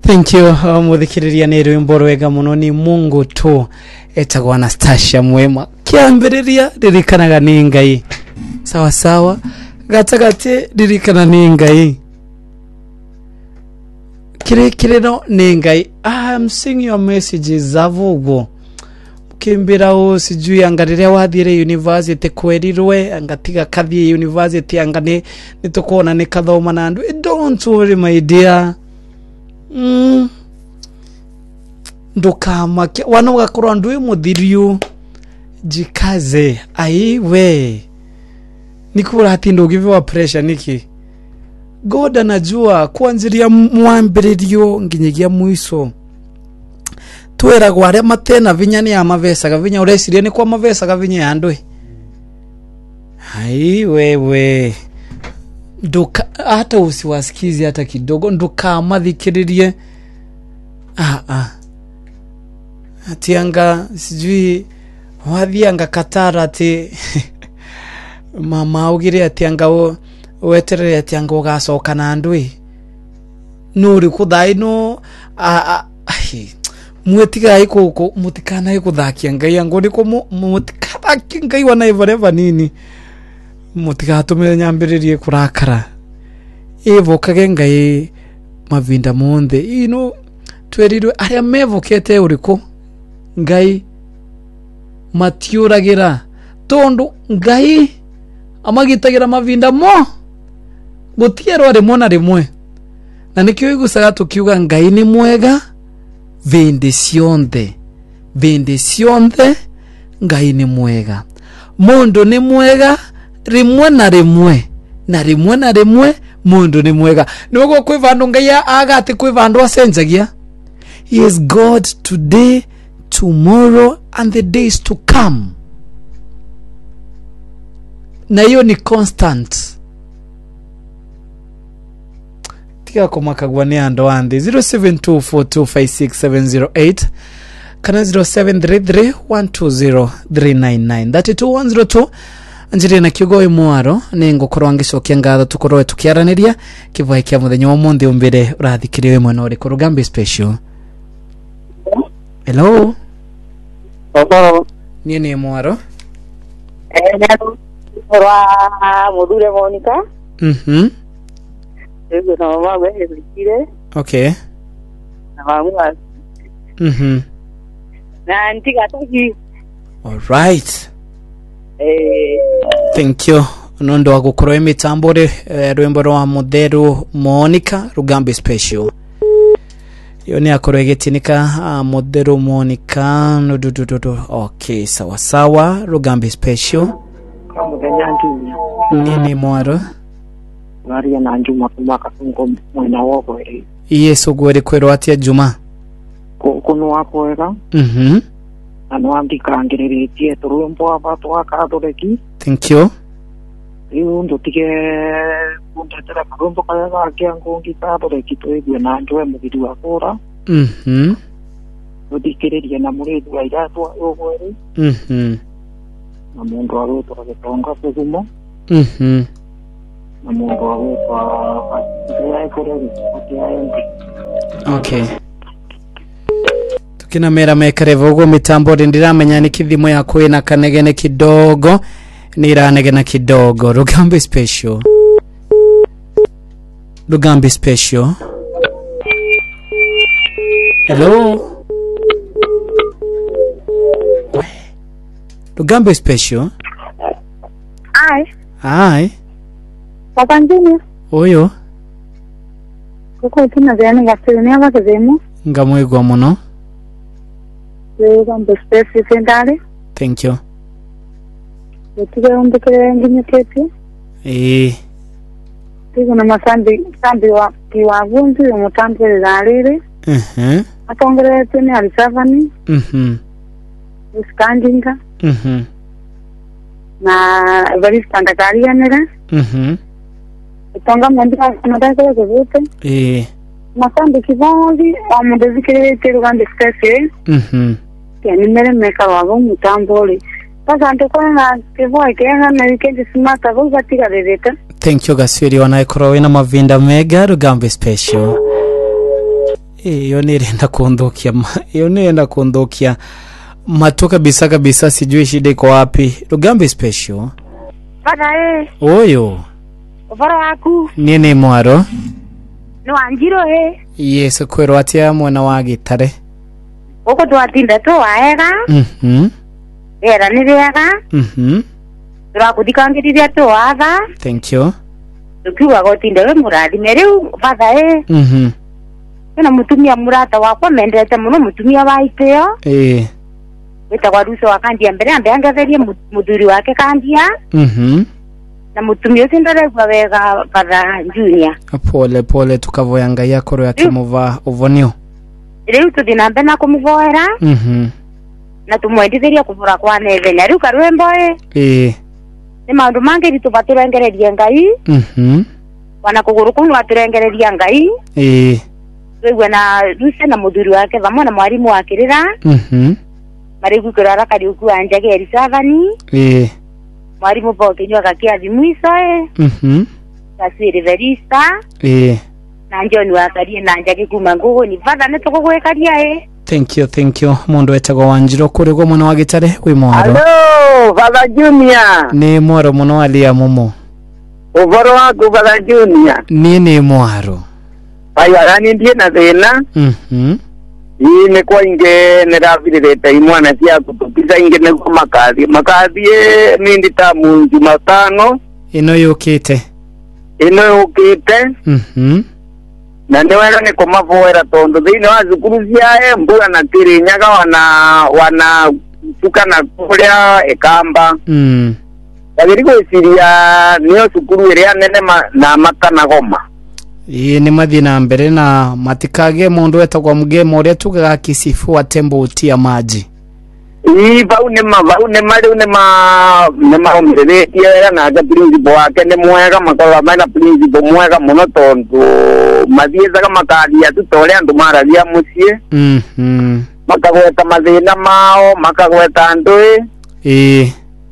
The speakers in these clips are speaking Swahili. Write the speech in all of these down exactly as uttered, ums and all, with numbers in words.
Thank you. Muthikiriria ni rwimbo rwega muno ni Mungu tu etagwa Anastasia Mwema. Kiambiriria ririkanaga ni Ngai. Sawa sawa. Gatagati ririkana ni Ngai. Kire kire no ni Ngai. I am seeing your messages zavugo. Kimbira o sijui angariria wathire university kwerirwe angatiga kathie university angane nitukona ni kathoma na andu. Don't worry my dear. Mm. Ndukama wana ugakorwa ndu muthirio jikaze aiwe nikura ati ndugiviwa pressure niki God anajua kuanziria mwambiririo nginyagia mwiso twera gware matena vinya ni amavesa gavinya uresirie ni kwa mavesa gavinya yandwe aiwe we nduka hata usiwasikizi hata kidogo nduka mathikiririe ah ah atianga sijui wathianga Katara ati mama ugire atianga o weterere atianga ugacoka na ndwi nuri kuthaino a mwetiga iko mutikana iko thakia Ngai ango ndiko mutikathakia Ngai wana ever nini mutigatumire nyambiririe kurakara evokage Ngai mavinda monde ino twerirwe aria mevokete uriko Ngai matiuragira tondu Ngai amagitagira mavinda mo gutiero rimwe na rimwe na nikyo igusaga tukiuga Ngai ni mwega vende cionthe vende cionthe Ngai ni mwega mundu ni mwega rimwe na rimwe na rimwe na rimwe mundu ni mwega nugo kwivandu Ngai agati kwivandu asenjagia. He is God today, tomorrow and the days to come. Na hiyo ni constant. Tika kumakagwa ni ando andi zero seven two four two five six seven zero eight kana zero seven three three one two zero three nine nine that two one zero two. Anjire na kiugo imwaro ni ngukorwa ngicokia ngatho tukorwe tukiaraniria kivai kia muthenya wa mundi umbire urathikiriwe mwana uri ku Rugambi Special. Hello. Hello. Ni ni mwaro. Eh nalo ora module Monica. Mhm. Ego na mama wewe zikire. Okay. Na mama. Mhm. Na ntika taki. All right. Eh thank you. Nondo agukoro emitambore rwembo rwa Mutheru Monica Rugambi Special. Yoni akoro egetinika uh, Mutheru Monica no do do do do. Okay, sawa sawa Rugambi Special. kamuganya ntunya. Nini mwaro? Maria na njuma kumaka kungo mwena wako eri. Yesu gwere kwero atia Juma. Kuno wako era. Mhm. Ano andika ngiriretie turumbo abatu akathoreki. Thank you. Iyo ndotike kundetera kurumbo kaya akiango ngikathoreki twebwe na njwe mugidi wakora. Mhm. Ndikiririe na muredu wa iratwa yogweri. Mhm. Na mundu aruto agetonga kugumo. Mhm. Na mundu aruto ya koreri akiaendi. Okay. Tukina mera mekarevo go mitambo ndiramenya ni kithimo yako ina kanegene kidogo ni iranegena kidogo. Rugambi Special. Rugambi Special. Hello. Rugambi Special. Ai. Ai. Papa njini. Oyo. Kuko kina zene gasene aba kazemo. Ngamwegwa muno. Rugambi Special sendale. Thank you. Tutige umbekere ngine keti. Eh. Tigo na masambi sambi wa kiwagunzi umutambere zalire. Mhm. Atongere tene alisavani. Mhm. Uskandinga. Mhm. Na barista ndakarianira. Mhm. Tonga mwandika nadaka zote. Eh. Masambi kibongi amudezikere Rugambi Special. Mhm. Yani mere meka wabo mutambole. Sasa ndiko na kivoa kenga na weekend smata vuga tigarereta. Thank you gasiri wana ikoro wina mavinda mega Rugambi Special. hiyo ni renda kuondokia hiyo ni renda kuondokia matu kabisa kabisa, sijui shida iko wapi. Rugambi special Bada eh. Oyo. Uvaro waku. Nini mwaro? No Wanjiro eh. Yes, kwero atia mwana wa Gitare. Uko twatinda tu waega. Mhm. Era ni wega. Mhm. Turakudikangirithia tu watha. Thank you. Tukiwa gotinda we muradi meriu bada eh. Mhm. Kuna mutumia murata wakwa mendete muno mutumia wa iteo. Eh. Witagwa Ruso wakandia mbere ambe angatherie muthuri wake kandia. Mhm. Na mutumia ucio ndaregwa wega bada Junior. Pole pole tukavoya ngai akoro yake muva uvonio. Riu tuthina mbe na kumuvoera. Mhm. Na tumwendithiria kuvura kwa nethenya riu karwembo eh. Eh. Ni maundu mangi ritu baturengereria ngai. Mhm. Wana kuguru kunu baturengereria ngai. Eh. Wewe na Ruso na muthuri wake vamwe na mwarimu wake rira. Mhm. Marigu kurara kari uku anjage erisavani. Eh. Mwarimu boke nyoka kiathi mwiso eh. Mhm. Tasiri verista. Eh. Na njoni wakarie na njage kuma ngugu ni vada netukugwekaria eh. Thank you, thank you. Mundu etagwo Wanjiro kurigwo mwana wa Gitare wi mwaro. Hello, Father Junior. Ni mwaro muno alia mumo. Uvoro waku Father Junior. Ni ni mwaro. Aya gani ndie na thina. Mhm. Ii ni kwa inge niravirirete imwana cia kutupiza inge ne kwa makathi. Makathi mindi ta munju matano. Ino yukite. Ino yukite. Mhm. Na ni wera ni kumavoera tondu thiini wa cukuru ciae mbura na Kirinyaga wana wana tuka na kuria Ikamba. Mm. Agiri gwiciria niyo cukuru iria nene ma, na Makana Goma. Ii ni mathina mbere na matikage mundu etagwo mugemo uria tugaga Kisifu wa Tembo utia maji. Ii bau ni ma bau ni mari ni ma ni ma umireretie wega na ga principal wake ni mwega makora maina principal mwega muno tondu mathiethaga makaria tutore andu maragia mucie. Mhm. Makagweta mathina mao makagweta ndui. Ii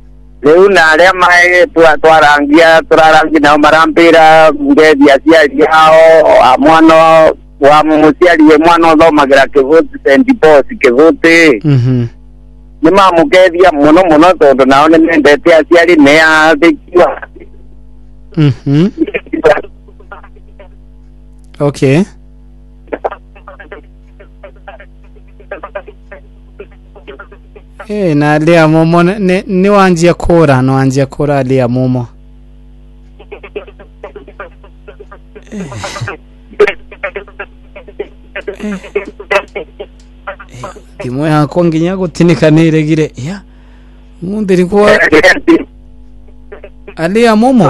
Riu na aria mai twarangia turarangia nao marampira ngethi aciari hao mwana wa muciari mwana uthomagira Kivuti Saint Paul Kivuti. Mhm. Ni mamukethia muno muno tondu nao ni mendete aciari ne athikiwa. Mhm. Okay. Eh, na alia mumo ni, ni wanjia kura, no wanjia kura alia mumo. Eh. Eh. Timwe hako nginya gutinika niregire ya mundi rikuwa alia mumo.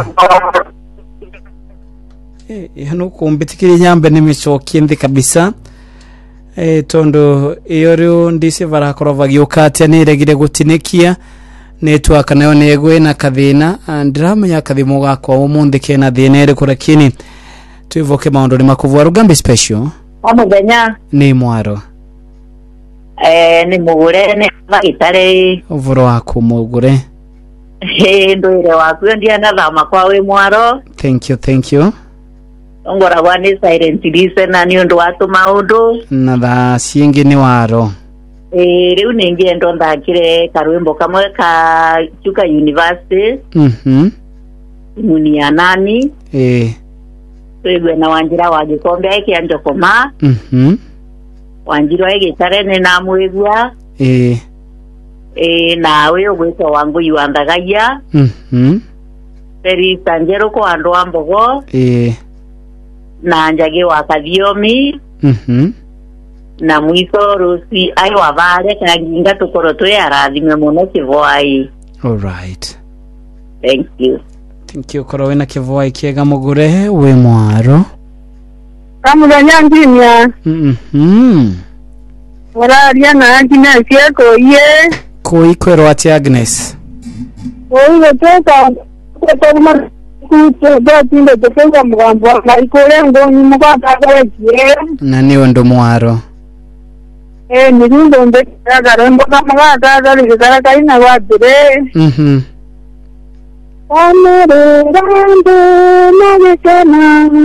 Eh, hano kumbitikiri nyambe nimicokie ndi kabisa. Eh, tondo iyo ryo ndise barakorova gyukatia niregire gutinikia network nayo negwe na kathina ndiramenya kathimo gakwa umundi kena thina iri kurakini tuivoke maundu ni makuvwa Rugambi special Omugenya ni mwaro eh ni mugure ne Gitare uvuro wako mugure eh ndoire waku ndia na thama kwa we mwaro. Thank you, thank you. Ongora wani silent listener ni undu watu maundu na tha ciingi ni waro. Eh riu ningi ndo ndakire karwimbo kamwe ka Chuka University. Mhm. Muni ya nani? Eh. Twigwe na Wanjira wa Gikombe eki anjokoma. Mhm. Wanjira wa Gitare ni namwigwa. Eh. Eh na we ugwito wangu yuandagaya. Mhm. Peri sanjero ko andu ambogo. Eh. Na njage wa Kathiomi. Mhm. Na mwiso Rusi ai wa vale kana nginga tukoro twe arathime muno kivoi. All right. Thank you. Thank you koro wena kivoi kiega mugure we mwaro. Kamuthenya nginya. Mhm. Wararia na Agnes yako ye. Koi kwero ati Agnes. Oiwe toka kwa mara kuto batinde tokenga mugambo na ikole ngoni mugata kwaje. Na niwe ndo mwaro. Eh nirundo mbe kagarembo kama gata gari gara kaina wadire. Mhm. Amere rande na